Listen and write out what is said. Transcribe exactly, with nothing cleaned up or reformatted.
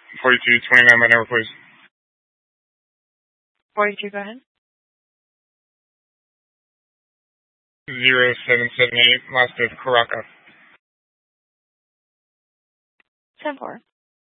forty-two twenty-nine, my number, please. forty-two, go ahead. zero seven seven eight, last of Caracas. ten four.